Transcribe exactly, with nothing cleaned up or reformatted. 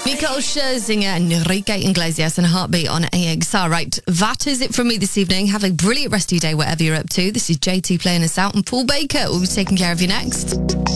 Nicole Scherzinger and Enrique Iglesias and Heartbeat on A X R. Right, that is it from me this evening. Have a brilliant rest of your day, whatever you're up to. This is J T playing us out, and Paul Baker will be taking care of you next.